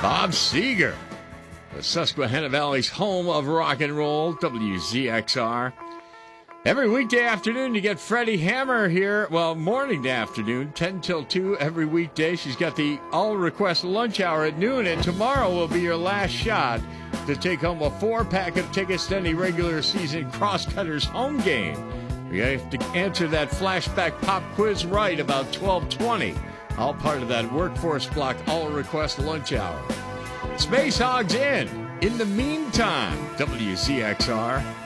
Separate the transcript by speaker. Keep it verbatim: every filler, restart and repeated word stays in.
Speaker 1: Bob Seger, the Susquehanna Valley's home of rock and roll, W Z X R. Every weekday afternoon, you get Freddie Hammer here. Well, morning to afternoon, ten till two every weekday. She's got the all-request lunch hour at noon, and tomorrow will be your last shot to take home a four-pack of tickets to any regular season Crosscutters home game. You have to answer that flashback pop quiz right about twelve twenty. All part of that Workforce Block all-request lunch hour. Space Hogs in. In the meantime, W Z X R.